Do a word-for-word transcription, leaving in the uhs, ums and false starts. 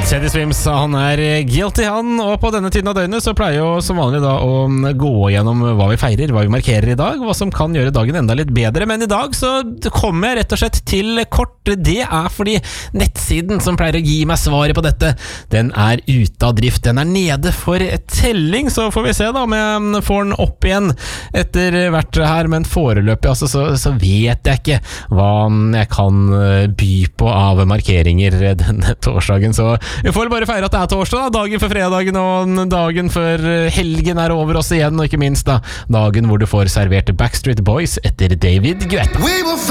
Teddy Swims, han er guilty han, og på denne tiden av døgnet så pleier jo som vanlig da å gå gjennom hva vi feirer, hva vi markerer i dag, hva som kan gjøre dagen enda litt bedre, men i dag så kommer jeg rett og slett til kort. Det er fordi nettsiden som pleier å gi meg svaret på dette, den er ute av drift, den er nede for telling, så får vi se da om jeg får den opp igjen etter hvert her, men foreløpig altså, så, så vet jeg ikke hva jeg kan by på av markeringer denne torsdagen, så vi får bare feire at det er torsdag da, dagen for fredagen og dagen for helgen er over oss igjen, og ikke minst da, dagen hvor du får servert Backstreet Boys etter David Guetta.